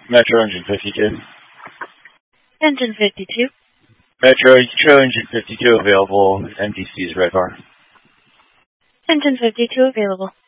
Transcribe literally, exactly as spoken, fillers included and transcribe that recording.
Metro engine fifty-two. Engine fifty-two. Metro, Metro engine fifty-two available. N T C is red bar. Engine fifty-two available.